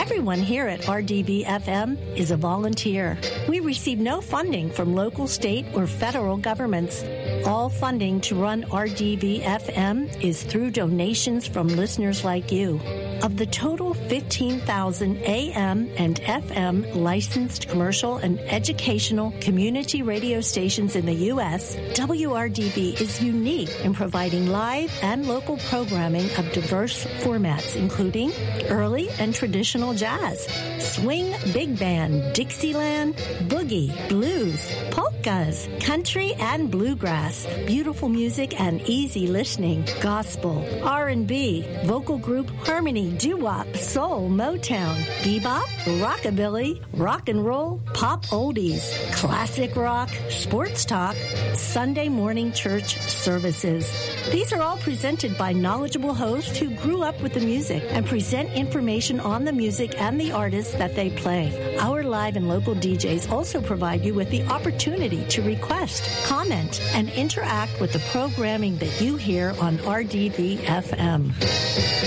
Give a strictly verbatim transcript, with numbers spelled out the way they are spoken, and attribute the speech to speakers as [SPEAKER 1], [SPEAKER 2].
[SPEAKER 1] Everyone here at R D V F M is a volunteer. We receive no funding from local, state, or federal governments. All funding to run R D V F M is through donations from listeners like you. Of the total fifteen thousand A M and F M licensed commercial and educational community radio stations in the U S, W R D V is unique in providing live and local programming of diverse formats, including early and traditional jazz, swing, big band, Dixieland, boogie, blues, polkas, country and bluegrass, beautiful music and easy listening, gospel, R and B, vocal group, harmony, doo-wop, soul, Motown, bebop, rockabilly, rock and roll, pop oldies, classic rock, sports talk, Sunday morning church services. These are all presented by knowledgeable hosts who grew up with the music and present information on the music and the artists that they play. Our live and local D Js also provide you with the opportunity to request, comment, and interact with the programming that you hear on R D V F M.